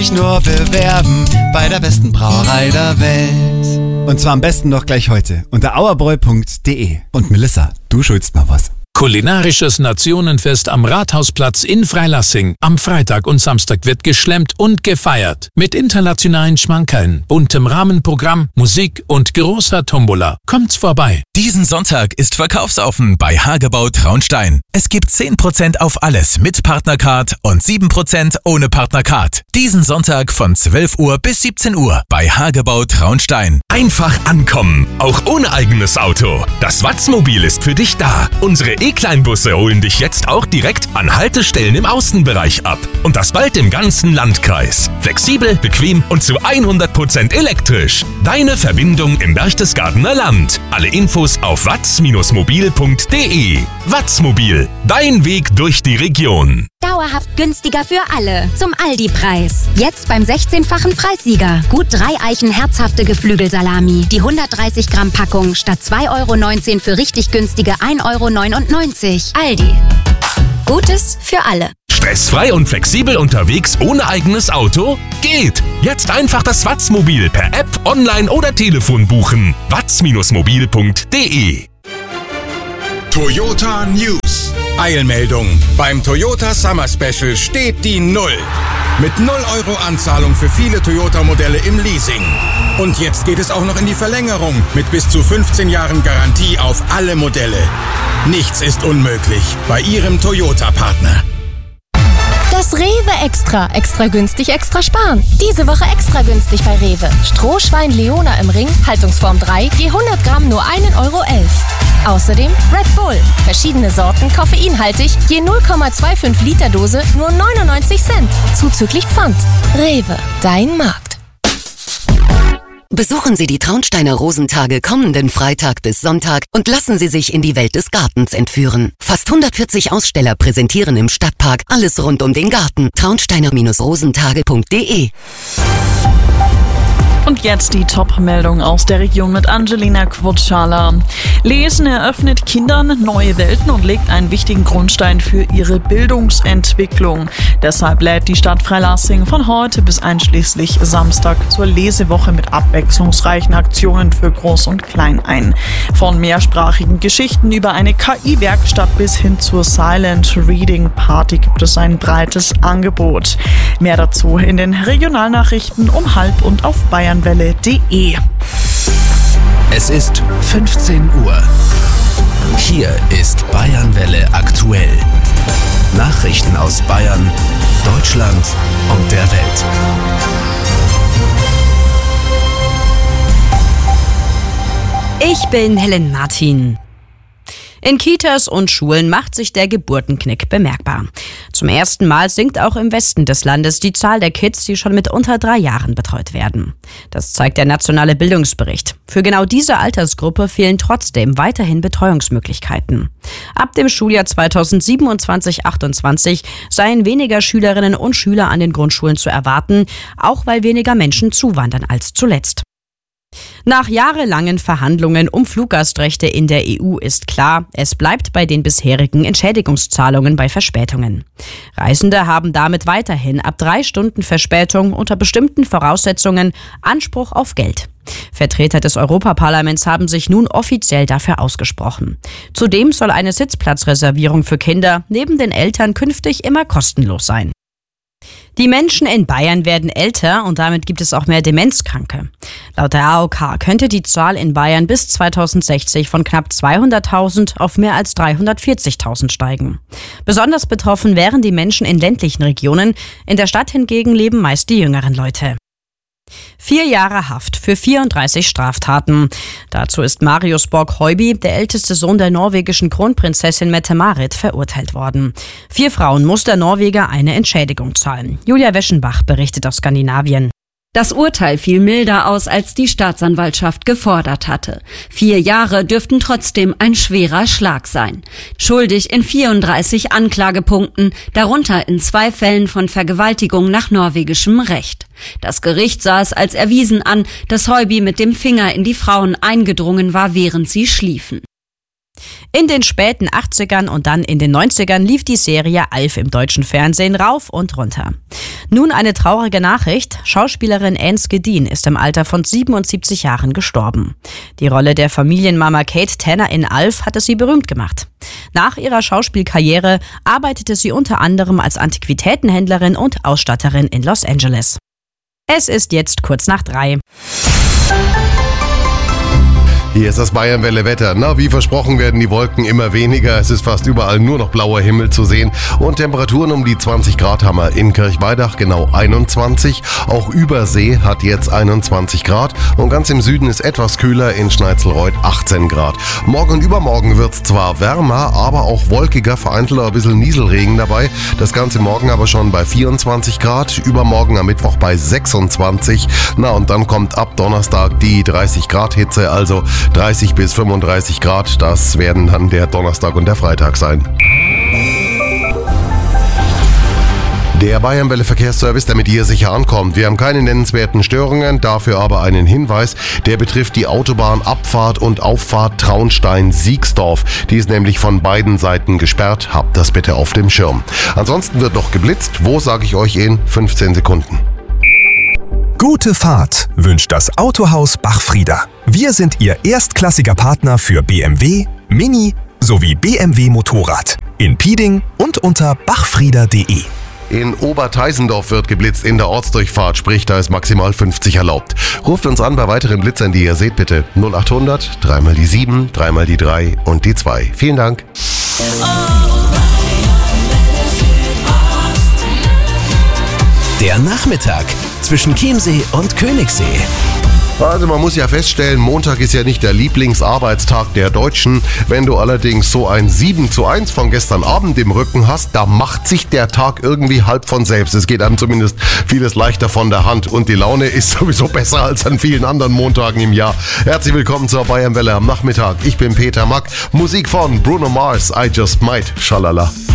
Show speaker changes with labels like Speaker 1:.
Speaker 1: dich nur bewerben bei der besten Brauerei der Welt. Und zwar am besten noch gleich heute unter auerbräu.de. Und Melissa, du schuldest mal was.
Speaker 2: Kulinarisches Nationenfest am Rathausplatz in Freilassing. Am Freitag und Samstag wird geschlemmt und gefeiert. Mit internationalen Schmankerln, buntem Rahmenprogramm, Musik und großer Tombola. Kommt's vorbei.
Speaker 3: Diesen Sonntag ist verkaufsoffen bei Hagebau Traunstein. Es gibt 10% auf alles mit Partnercard und 7% ohne Partnercard. Diesen Sonntag von 12 Uhr bis 17 Uhr bei Hagebau Traunstein.
Speaker 4: Einfach ankommen, auch ohne eigenes Auto. Das Watzmobil ist für dich da. Unsere E-Kleinbusse holen dich jetzt auch direkt an Haltestellen im Außenbereich ab. Und das bald im ganzen Landkreis. Flexibel, bequem und zu 100% elektrisch. Deine Verbindung im Berchtesgadener Land. Alle Infos auf watz-mobil.de. Watzmobil, dein Weg durch die Region.
Speaker 5: Dauerhaft günstiger für alle. Zum Aldi-Preis. Jetzt beim 16-fachen Preissieger. Gut 3 Eichen herzhafte Geflügelsalami. Die 130 Gramm Packung statt 2,19 € für richtig günstige 1,99 €. Aldi. Gutes für alle.
Speaker 4: Stressfrei und flexibel unterwegs ohne eigenes Auto? Geht! Jetzt einfach das Watzmobil per App, online oder Telefon buchen. watz-mobil.de.
Speaker 6: Toyota News. Eilmeldung. Beim Toyota Summer Special steht die 0. Mit 0 € Anzahlung für viele Toyota-Modelle im Leasing. Und jetzt geht es auch noch in die Verlängerung mit bis zu 15 Jahren Garantie auf alle Modelle. Nichts ist unmöglich bei Ihrem Toyota-Partner.
Speaker 7: Das Rewe Extra. Extra günstig, extra sparen. Diese Woche extra günstig bei Rewe. Strohschwein Leona im Ring, Haltungsform 3, je 100 Gramm nur 1,11 €. Außerdem Red Bull. Verschiedene Sorten, koffeinhaltig, je 0,25 Liter Dose, nur 99 Cent. Zuzüglich Pfand. Rewe, dein Markt.
Speaker 8: Besuchen Sie die Traunsteiner Rosentage kommenden Freitag bis Sonntag und lassen Sie sich in die Welt des Gartens entführen. Fast 140 Aussteller präsentieren im Stadtpark alles rund um den Garten. traunsteiner-rosentage.de.
Speaker 9: Und jetzt die Top-Meldung aus der Region mit Angelina Quotschala. Lesen eröffnet Kindern neue Welten und legt einen wichtigen Grundstein für ihre Bildungsentwicklung. Deshalb lädt die Stadt Freilassing von heute bis einschließlich Samstag zur Lesewoche mit abwechslungsreichen Aktionen für Groß und Klein ein. Von mehrsprachigen Geschichten über eine KI-Werkstatt bis hin zur Silent Reading Party gibt es ein breites Angebot. Mehr dazu in den Regionalnachrichten um 12:30 und auf bayernwelle.de.
Speaker 3: Es ist 15 Uhr. Hier ist Bayernwelle aktuell. Nachrichten aus Bayern, Deutschland und der Welt.
Speaker 10: Ich bin Helen Martin. In Kitas und Schulen macht sich der Geburtenknick bemerkbar. Zum ersten Mal sinkt auch im Westen des Landes die Zahl der Kids, die schon mit unter 3 Jahren betreut werden. Das zeigt der nationale Bildungsbericht. Für genau diese Altersgruppe fehlen trotzdem weiterhin Betreuungsmöglichkeiten. Ab dem Schuljahr 2027/28 seien weniger Schülerinnen und Schüler an den Grundschulen zu erwarten, auch weil weniger Menschen zuwandern als zuletzt. Nach jahrelangen Verhandlungen um Fluggastrechte in der EU ist klar, es bleibt bei den bisherigen Entschädigungszahlungen bei Verspätungen. Reisende haben damit weiterhin ab 3 Stunden Verspätung unter bestimmten Voraussetzungen Anspruch auf Geld. Vertreter des Europaparlaments haben sich nun offiziell dafür ausgesprochen. Zudem soll eine Sitzplatzreservierung für Kinder neben den Eltern künftig immer kostenlos sein. Die Menschen in Bayern werden älter und damit gibt es auch mehr Demenzkranke. Laut der AOK könnte die Zahl in Bayern bis 2060 von knapp 200.000 auf mehr als 340.000 steigen. Besonders betroffen wären die Menschen in ländlichen Regionen. In der Stadt hingegen leben meist die jüngeren Leute. 4 Jahre Haft für 34 Straftaten. Dazu ist Marius Borg-Høiby, der älteste Sohn der norwegischen Kronprinzessin Mette-Marit, verurteilt worden. 4 Frauen muss der Norweger eine Entschädigung zahlen. Julia Weschenbach berichtet aus Skandinavien.
Speaker 11: Das Urteil fiel milder aus, als die Staatsanwaltschaft gefordert hatte. 4 Jahre dürften trotzdem ein schwerer Schlag sein. Schuldig in 34 Anklagepunkten, darunter in 2 Fällen von Vergewaltigung nach norwegischem Recht. Das Gericht sah es als erwiesen an, dass Høiby mit dem Finger in die Frauen eingedrungen war, während sie schliefen.
Speaker 10: In den späten 80ern und dann in den 90ern lief die Serie Alf im deutschen Fernsehen rauf und runter. Nun eine traurige Nachricht. Schauspielerin Anne Skedin ist im Alter von 77 Jahren gestorben. Die Rolle der Familienmama Kate Tanner in Alf hatte sie berühmt gemacht. Nach ihrer Schauspielkarriere arbeitete sie unter anderem als Antiquitätenhändlerin und Ausstatterin in Los Angeles. Es ist jetzt kurz nach 3.
Speaker 12: Hier ist das Bayernwelle-Wetter. Na, wie versprochen werden die Wolken immer weniger. Es ist fast überall nur noch blauer Himmel zu sehen. Und Temperaturen um die 20 Grad haben wir. In Kirchweidach genau 21. Auch Übersee hat jetzt 21 Grad. Und ganz im Süden ist etwas kühler, in Schneizelreuth 18 Grad. Morgen und übermorgen wird es zwar wärmer, aber auch wolkiger, vereinzelt ein bisschen Nieselregen dabei. Das Ganze morgen aber schon bei 24 Grad. Übermorgen am Mittwoch bei 26. Na, und dann kommt ab Donnerstag die 30 Grad Hitze, also 30 bis 35 Grad, das werden dann der Donnerstag und der Freitag sein. Der Bayernwelle Verkehrsservice, der mit dir sicher ankommt. Wir haben keine nennenswerten Störungen, dafür aber einen Hinweis, der betrifft die Autobahnabfahrt und Auffahrt Traunstein-Siegsdorf. Die ist nämlich von beiden Seiten gesperrt, habt das bitte auf dem Schirm. Ansonsten wird noch geblitzt, wo sage ich euch in 15 Sekunden.
Speaker 13: Gute Fahrt wünscht das Autohaus Bachfrieder. Wir sind Ihr erstklassiger Partner für BMW, Mini sowie BMW Motorrad. In Pieding und unter bachfrieder.de.
Speaker 12: In Oberteisendorf wird geblitzt in der Ortsdurchfahrt, sprich da ist maximal 50 erlaubt. Ruft uns an bei weiteren Blitzern, die ihr seht, bitte 0800 3 mal die 7, 3 mal die 3 und die 2. Vielen Dank.
Speaker 3: Der Nachmittag zwischen Chiemsee und Königssee.
Speaker 12: Also man muss ja feststellen, Montag ist ja nicht der Lieblingsarbeitstag der Deutschen. Wenn du allerdings so ein 7:1 von gestern Abend im Rücken hast, da macht sich der Tag irgendwie halb von selbst. Es geht einem zumindest vieles leichter von der Hand und die Laune ist sowieso besser als an vielen anderen Montagen im Jahr. Herzlich willkommen zur Bayernwelle am Nachmittag. Ich bin Peter Mack. Musik von Bruno Mars, I Just Might, schalala.